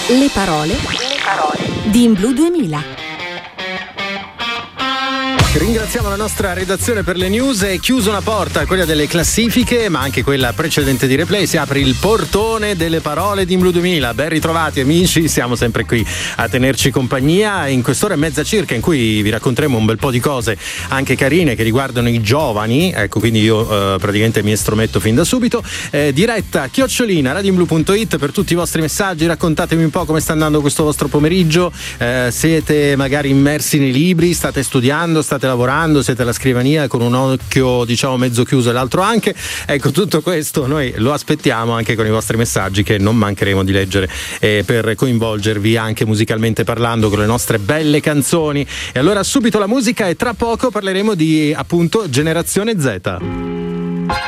Le parole di In Blu 2000. Ringraziamo la nostra redazione per le news. È chiusa una porta, quella delle classifiche, ma anche quella precedente di Replay. Si apre il portone delle parole di In Blu 2000. Ben ritrovati amici, siamo sempre qui a tenerci compagnia in quest'ora e mezza circa, in cui vi racconteremo un bel po' di cose anche carine che riguardano i giovani. Ecco, quindi io praticamente mi estrometto fin da subito. Diretta @radioinblu.it per tutti i vostri messaggi. Raccontatemi un po' come sta andando questo vostro pomeriggio. Siete magari immersi nei libri, state studiando, state lavorando, siete alla scrivania con un occhio diciamo mezzo chiuso e l'altro anche. Ecco, tutto questo noi lo aspettiamo anche con i vostri messaggi, che non mancheremo di leggere per coinvolgervi anche musicalmente parlando con le nostre belle canzoni. E allora subito la musica, e tra poco parleremo di appunto Generazione Z.